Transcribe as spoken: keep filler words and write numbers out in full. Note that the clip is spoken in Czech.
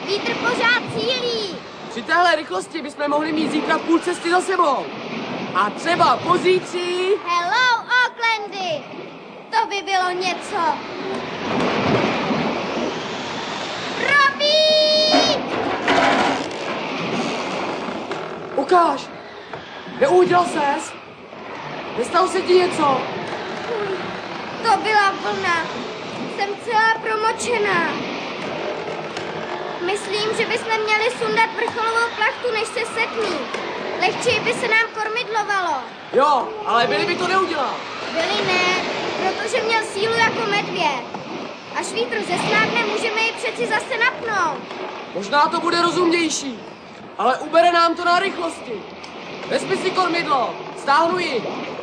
Vítr pořád cílí. Při téhle rychlosti bychom mohli mít zítra půl cesty za sebou. A třeba po zítří... Hello, Aucklandy! To by bylo něco. Robík! Ukáž! Neudělal ses? Nestalo se ti něco? To byla vlna. Jsem celá promočená. Myslím, že bychom měli sundat vrcholovou plachtu, než se setmí. Lehčí by se nám kormidlovalo. Jo, ale Billy by to neudělal. Billy ne, protože měl sílu jako medvěd. Až vítr zesnákne, můžeme ji přeci zase napnout. Možná to bude rozumnější, ale ubere nám to na rychlosti. Vezmi si kormidlo, stáhnu ji.